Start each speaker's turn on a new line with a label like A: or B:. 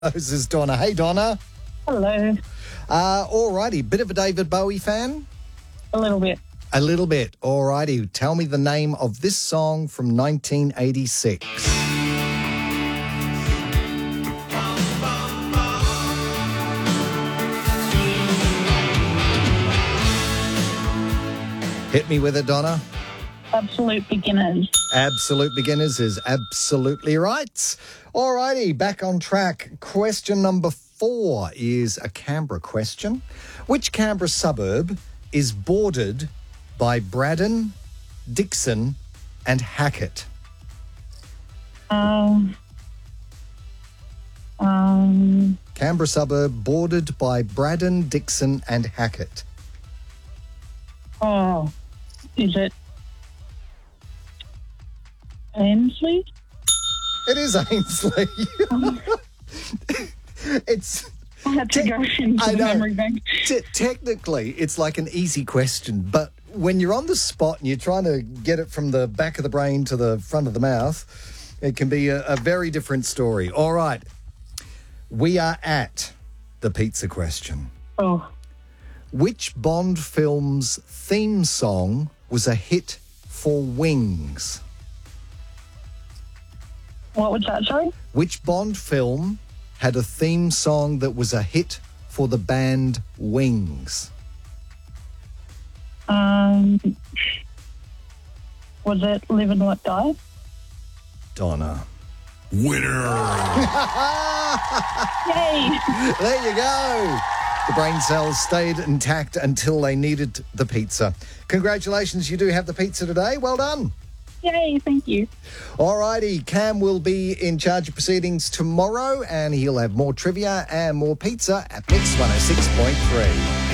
A: This is Donna. Hey, Donna.
B: Hello.
A: All righty. Bit of a David Bowie fan?
B: A little bit.
A: A little bit. All righty. Tell me the name of this song from 1986. Hit me with it, Donna.
B: Absolute beginners.
A: Absolute Beginners is absolutely right. All righty, back on track. Question number 4 is a Canberra question. Which Canberra suburb is bordered by Braddon, Dixon and Hackett? Canberra suburb bordered by Braddon, Dixon and Hackett.
B: Oh, is it Ainsley?
A: It is Ainsley. It's...
B: I had to go into
A: I
B: the
A: know.
B: memory bank.
A: Technically, it's like an easy question, but when you're on the spot and you're trying to get it from the back of the brain to the front of the mouth, it can be a very different story. All right. We are at the pizza question.
B: Oh,
A: Which Bond film's theme song was a hit for Wings?
B: what was that, sorry?
A: Which Bond film had a theme song that was a hit for the band Wings?
B: Was it Live and Let Die?
A: Donna.
C: Winner!
B: Yay!
A: There you go. The brain cells stayed intact until they needed the pizza. Congratulations, you do have the pizza today. Well done.
B: Yay, thank you.
A: All righty, Cam will be in charge of proceedings tomorrow and he'll have more trivia and more pizza at Mix 106.3.